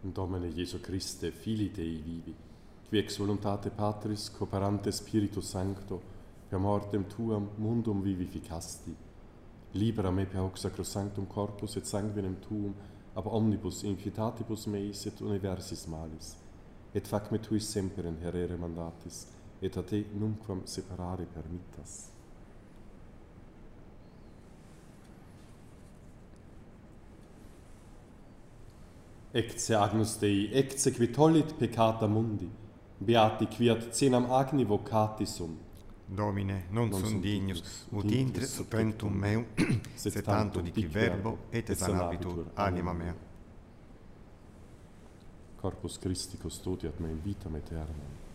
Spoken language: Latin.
Domine Jesu Christe, Filii Dei vivi, qui ex voluntate Patris cooperante Spiritus Sancto, per mortem tuam mundum vivificasti, libera me per hoc sacrosanctum corpus et sanguinem tuum, ab omnibus inquietatibus meis et universis malis, et fac me tuis semper in herere mandatis, et a te nunquam separare permittas. Ecce agnus Dei, ecce qui tollit peccata mundi, beati quiat cenam agni vocati sum. Domine, non sum dignus, ut intre suprentum meum, sed tanto dici verbo, et sanabitur anima mea. Corpus Christi custodiat me in vitam aeternam.